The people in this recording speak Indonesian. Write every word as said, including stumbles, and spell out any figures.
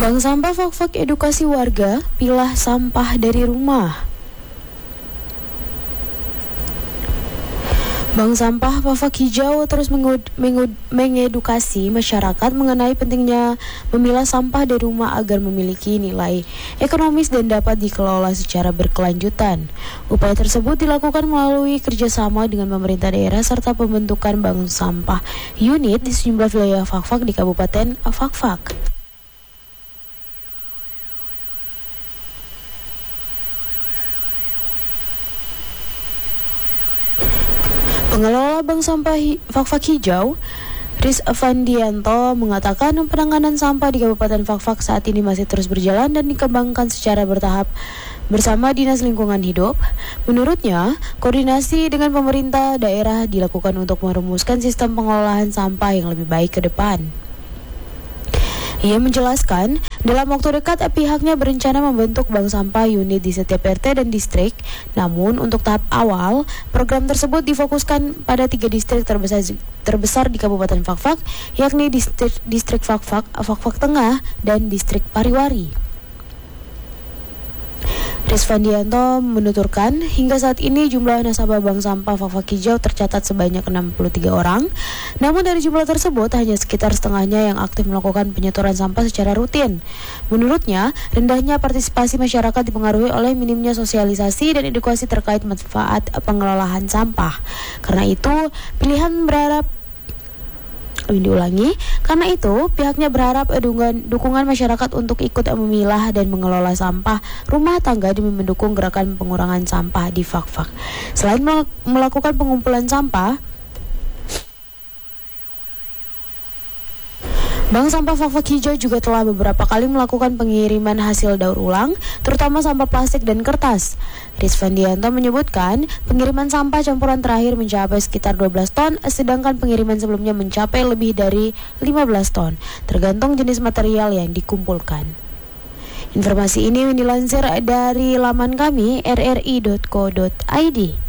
Bank Sampah Fak-Fak edukasi warga pilah sampah dari rumah. Bank Sampah Fak-Fak Hijau terus mengud- mengud- mengedukasi masyarakat mengenai pentingnya memilah sampah dari rumah agar memiliki nilai ekonomis dan dapat dikelola secara berkelanjutan. Upaya tersebut dilakukan melalui kerjasama dengan pemerintah daerah serta pembentukan bank sampah unit di sejumlah wilayah Fak-Fak di Kabupaten Fak-Fak. Pengelola Bank Sampah Fak-Fak Hijau, Riz Avandianto, mengatakan penanganan sampah di Kabupaten Fak-Fak saat ini masih terus berjalan dan dikembangkan secara bertahap bersama Dinas Lingkungan Hidup. Menurutnya, koordinasi dengan pemerintah daerah dilakukan untuk merumuskan sistem pengelolaan sampah yang lebih baik ke depan. Ia menjelaskan, dalam waktu dekat pihaknya berencana membentuk bank sampah unit di setiap R T dan distrik. Namun untuk tahap awal, program tersebut difokuskan pada tiga distrik terbesar terbesar di Kabupaten Fak-Fak, yakni distrik, distrik Fak-Fak, Fak-Fak Tengah, dan distrik Pariwari. Riz Vandianto menuturkan, hingga saat ini jumlah nasabah Bank Sampah Fak-Fak Hijau tercatat sebanyak enam puluh tiga orang. Namun dari jumlah tersebut hanya sekitar setengahnya yang aktif melakukan penyetoran sampah secara rutin. Menurutnya, rendahnya partisipasi masyarakat dipengaruhi oleh minimnya sosialisasi dan edukasi terkait manfaat pengelolaan sampah. Karena itu, pilihan berharap diulangi. Karena itu, pihaknya berharap dukungan, dukungan masyarakat untuk ikut memilah dan mengelola sampah rumah tangga demi mendukung gerakan pengurangan sampah di Fak-Fak. Selain melakukan pengumpulan sampah, Bank Sampah Fak-Fak Hijau juga telah beberapa kali melakukan pengiriman hasil daur ulang, terutama sampah plastik dan kertas. Riz Vandianto menyebutkan, pengiriman sampah campuran terakhir mencapai sekitar dua belas ton, sedangkan pengiriman sebelumnya mencapai lebih dari lima belas ton, tergantung jenis material yang dikumpulkan. Informasi ini dilansir dari laman kami r r i dot co dot i d.